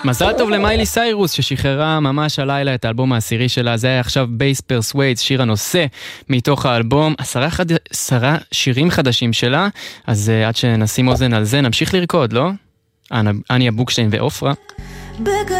מזל טוב למיילי סיירוס ששחררה ממש הלילה את האלבום העשירי שלה. זה היה עכשיו בייס פרסוויידס, שיר הנושא מתוך האלבום. 10 שירים חדשים שלה, אז עד שנשים אוזן על זה נמשיך לרקוד, לא? אניה בוקשטיין ואופרה.